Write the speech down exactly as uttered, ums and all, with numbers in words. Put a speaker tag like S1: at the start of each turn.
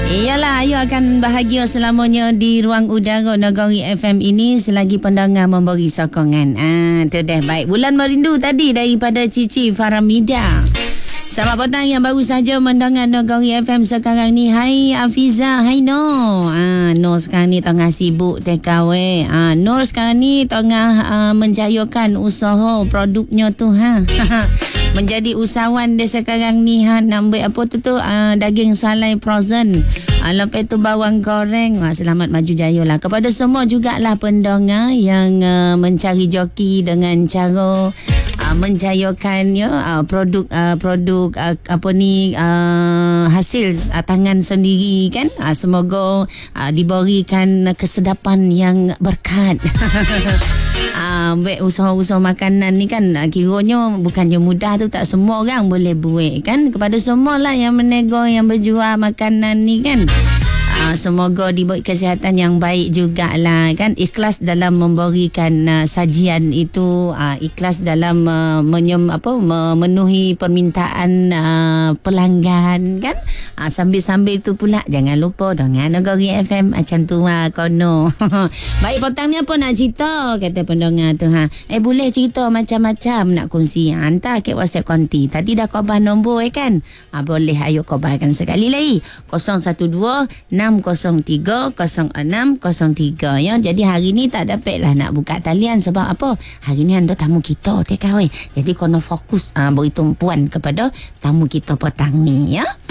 S1: Iyalah, Ayu akan bahagia selamanya di ruang udara Negeri F M ini selagi pendengar memberi sokongan. Ah, tu dah baik. Bulan Merindu tadi daripada Cici Faramida. Selamat petang yang baru saja mendengar Negeri F M sekarang ni. Hai Afiza, hai Nur. Ah, Nur sekarang ni tengah sibuk take away. Ah, Nur sekarang ni tengah uh, menjayakan usaha produknya tu ha. Menjadi usahawan dia sekarang ni ha, nak ambil apa tu tu uh, daging salai frozen, uh, lepas tu bawang goreng. uh, Selamat maju jaya lah kepada semua jugalah pendengar yang uh, mencari joki dengan cara uh, menjayakan ya, uh, produk uh, produk uh, apa ni uh, hasil uh, tangan sendiri kan. uh, Semoga uh, diberikan kesedapan yang berkat. Ah, uh, usaha-usaha makanan ni kan uh, kiranya bukannya mudah tu, tak semua orang boleh buat kan. Kepada semua lah yang menego, yang berjual makanan ni kan, uh, semoga diberi kesihatan yang baik jugalah kan. Ikhlas dalam memberikan uh, sajian itu, uh, ikhlas dalam uh, menyem, apa, memenuhi permintaan uh, pelanggan kan. uh, Sambil-sambil tu pula jangan lupa dengan Negeri F M macam tu lah kono. Baik, petangnya apa nak cerita kata pendengar tu ha. Eh boleh cerita macam-macam nak kongsi. Hantar ke WhatsApp konti. Tadi dah khabar nombor eh kan. Ha, boleh ayo khabarkan sekali lagi. kosong satu dua enam kosong tiga kosong enam kosong tiga ya. Jadi hari ni tak dapat lah nak buka talian sebab apa? Hari ni anda tamu kita take away. Jadi kena fokus uh, beri tumpuan kepada tamu kita petang ni ya.